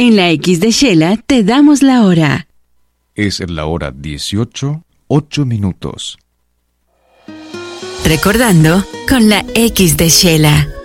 En la X de Shela te damos la hora. Es la hora 18:08. Recordando con la X de Shela.